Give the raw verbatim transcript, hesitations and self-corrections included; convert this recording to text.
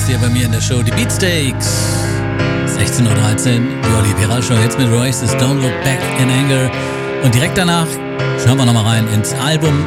hier bei mir in der Show, die Beatsteaks. sechzehn Uhr dreizehn, die Olli Pera Show, jetzt mit Oasis, Don't Look Back in Anger. Und direkt danach schauen wir nochmal rein ins Album